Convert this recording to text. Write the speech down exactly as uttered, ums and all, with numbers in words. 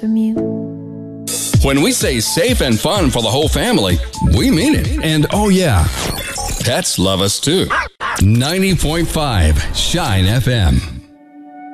Bermuda. When we say safe and fun for the whole family, we mean it. And oh yeah, pets love us too. ninety point five Shine F M.